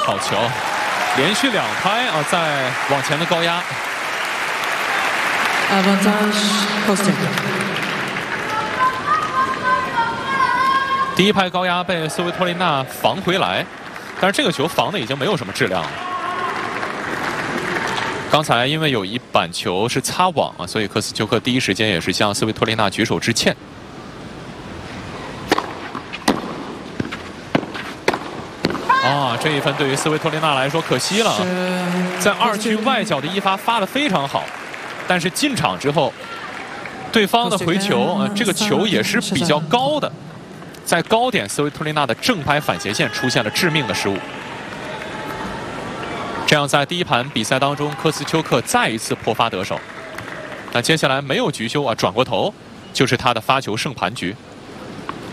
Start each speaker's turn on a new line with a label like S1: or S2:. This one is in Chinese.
S1: 好球，连续2拍啊，在往前的高压。第一拍高压被斯维托琳娜防回来，但是这个球防的已经没有什么质量了。刚才因为有一板球是擦网啊，所以科斯丘克第一时间也是向斯维托琳娜举手致歉。啊，这一分对于斯维托琳娜来说可惜了，在2区外角的一发发得非常好，但是进场之后，对方的回球这个球也是比较高的，在高点斯维托琳娜的正拍反斜线出现了致命的失误。这样在第一盘比赛当中，科斯丘克再一次破发得手。那接下来没有局休啊，转过头就是他的发球胜盘局。